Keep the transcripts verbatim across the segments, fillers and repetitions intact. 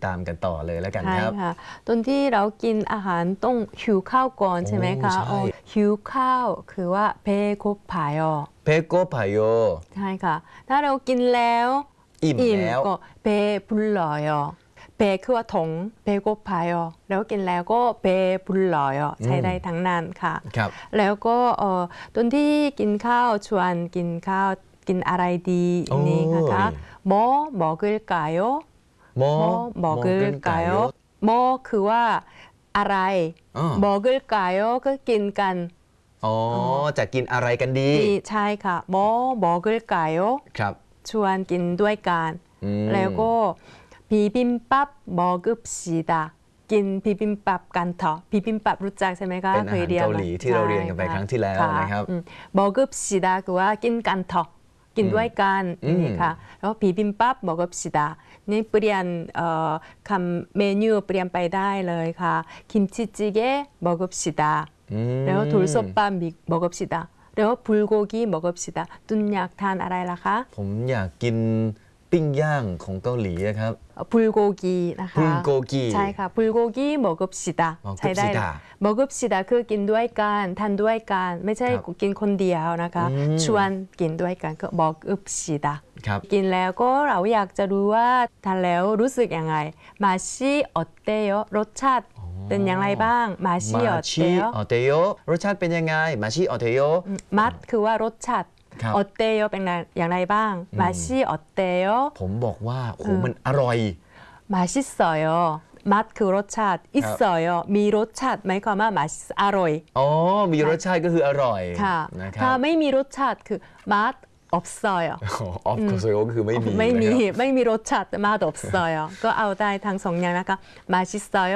ตามกันต่อเลยแล้วกันครับใช่ค่ะตอนที่เรากินอาหารต้องหิวข้าวก่อนใช่ไหมคะหิวข้าวคือว่าเพโกพายอเพโกพายอใช่ค่ะถ้าเรากินแล้วอิ่มแล้วก็เพบุลอยอเพคือว่าถงเพโกพายอแล้วกินแล้วก็เพบุลอยอใช้ได้ทั้งนั้นค่ะแล้วก็เอ่อตอนที่กินข้าวชวนกินข้าวกินอะไรดีนี่นะคะโมโมกลกายโมโมกลกายโมคือว่าอะไรโมกลกายก็กินกันอ๋อจะกินอะไรกันดีใช่ค่ะโมโมกลกายครับชวนกินด้วยกันแล้วก็비빔밥 먹읍시다กิน비빔밥กันเถอะ비빔밥รู้จักใช่ไหมคะเป็นอาหารเกาหลีที่เราเรียนกันไปครั้งที่แล้วนะครับ 먹읍시다คือว่ากินกันเถอะกินด้วยกันนี่ค่ะแล้ว비빔밥 먹읍시다นี่เปลี่ยนคำเมนูเปลี่ยนไปได้เลยค่ะ김치찌개 먹읍시다แล้ว돌솥밥 먹읍시다แล้ว불고기 먹읍시다ตุนอยากทานอะไรล่ะคะผมอยากกินปิ้งย่างของเกาหลีครับ 불고기นะคะ 불고기 ใช่ค่ะ불고기 먹읍시다ใช้ได้먹읍시다คือกินด้วยกันทานด้วยกันไม่ใช่กินคนเดียวนะคะชวนกินด้วยกันก็먹읍시다กินแล้วก็เราอยากจะรู้ว่าทานแล้วรู้สึกยังไง맛이 어때요รสชาติเป็นอย่างไรบ้าง맛이 어때요 어때요รสชาติเป็นยังไง맛이 어때요 맛คือว่ารสชาติออเตโยเป็นอย่างไรบ้างมาชิออเตโยผมบอกว่าโอ้มันอร่อยมาชิสอยมัดคือรสชาติอิสอยมีรสชาติหมายความว่ามาชิอร่อยอ๋อมีรสชาติก็คืออร่อยค่ะถ้าไม่มีรสชาติคือมัด없어요. 없어요ก็คือไม่มีไม่มีไม่มีรสชาติ맛없어요ก็เอาได้ทั้งสองอย่างนะคะ맛있어요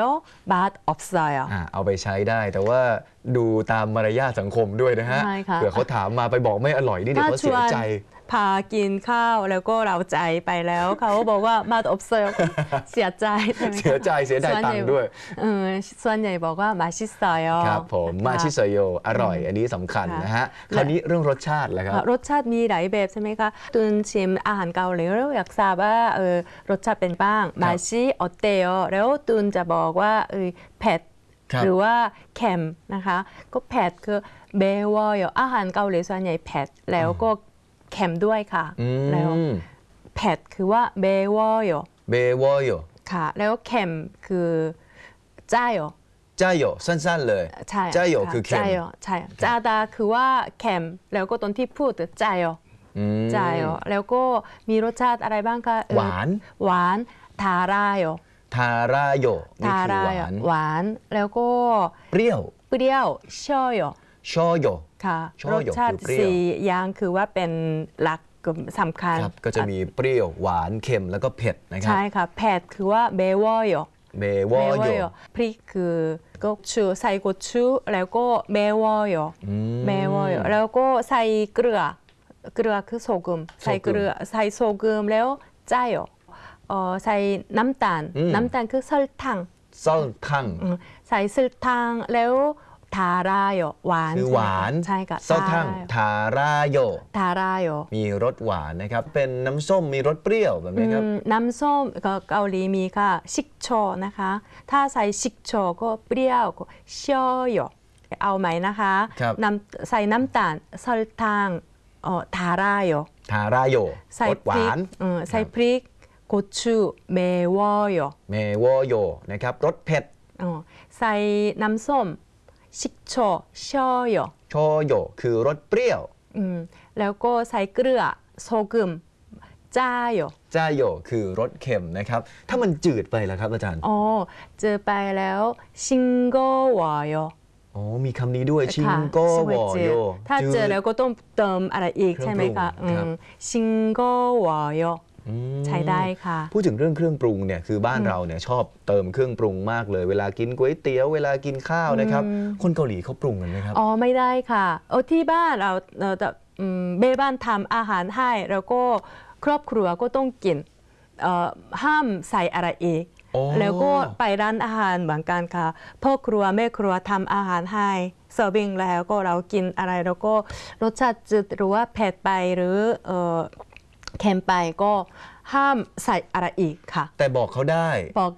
맛없어요 เอาไปใช้ได้แต่ว่าดูตามมารยาทสังคมด้วยนะฮะเผื่อเขาถามมาไปบอกไม่อร่อยนี่เดี๋ยวเขาเสียใจพากินข้าวแล้วก็เราใจไปแล้วเขาบอกว่ามาอบเซลเสียใจเสียใจเสียดายตังค์ด้วยส่วนใหญ่บอกว่ามาชิสอยครับผมมาชิสอยอร่อยอันนี้สำคัญนะฮะคราวนี้เรื่องรสชาติแหละครับรสชาติมีหลายแบบใช่ไหมคะตุนชิมอาหารเกาหลีแล้วอยากทราบว่าเออรสชาติเป็นบ้างมาชิออเตโอแล้วตุนจะบอกว่าเออเผ็ดหรือว่าเค็มนะคะก็เผ็ดคือเบวอยอาหารเกาหลีส่วนใหญ่เผ็ดแล้วก็เค็มด้วยค่ะแล้วเผ็ดคือว่าเบวอยเบวอยค่ะแล้วเค็มคือจ้ายจ้ายสั้นๆเลยใช่จ้ายคือเค็มใช่จ้าดาคือว่าเค็มแล้วก็ตอนที่พูดจ้ายจ้ายแล้วก็มีรสชาติอะไรบ้างคะหวานหวานทาราโยทาราโยนี่คือหวานหวานแล้วก็เปรี้ยวเปรี้ยวชอยชอยค่ะรสชาติสี่อย่างคือว่าเป็นหลักสำคัญก็จะมีเปรี้ยวหวานเค็มแล้วก็เผ็ดนะครับใช่ค่ะเผ็ดคือว่าเบวอยเบวอยพริกคือก็ชูใส่กุชูแล้วก็เบวอยเบวอยแล้วก็ใส่เกลือเกลือคือโซกุมใส่เกลือใส่โซกุมแล้วจ้ายใส่น้ำตาลน้ำตาลคือซอลทังซอลทังใส่ซอลทังแล้วทาราโยหวานคือหวานใช่ค่ะซอลทังทาราโยทาราโยมีรสหวานนะครับเป็นน้ำส้มมีรสเปรี้ยวแบบนี้ครับน้ำส้มเกาหลีมีค่ะชิกโชนะคะถ้าใส่ชิกโชก็เปรี้ยวก็ชอยเอาไหมนะคะใส่น้ำตาลซอลทังทาราโยทาราโยใส่พริกใส่พริกโกชูเมวอยเมวอยนะครับรสเผ็ดใส่น้ำส้มชิกโชชอยชอยคือรสเปรี้ยวแล้วก็ใส่เกลือโซกุมจ้ายจ้ายคือรสเค็มนะครับถ้ามันจืดไปล่ะครับอาจารย์อ๋อจืดไปแล้วชิงโกวอยอ๋อมีคำนี้ด้วยชิงโกวอยถ้าเจอแล้วก็ต้องเติมอะไรอีกใช่ไหมคะชิงโกวอยใช้ได้ค่ะพูดถึงเรื่องเครื่องปรุงเนี่ยคือบ้านเราเนี่ยชอบเติมเครื่องปรุงมากเลยเวลากินก๋วยเตี๋ยวเวลากินข้าวนะครับคนเกาหลีเขาปรุงกันไหมครับอ๋อไม่ได้ค่ะเออที่บ้านเราเราจะเบบ้านทำอาหารให้แล้วก็ครอบครัวก็ต้องกินห้ามใส่อะไรอีกแล้วก็ไปร้านอาหารเหมือนกันค่ะพ่อครัวแม่ครัวทำอาหารให้เซอร์วิงแล้วก็เรากินอะไรแล้วก็รสชาติจืดหรือว่าเผ็ดไปหรือเค็มไปก็ห้ามใส่อะไรอีกค่ะแต่บอกเขาได้บอก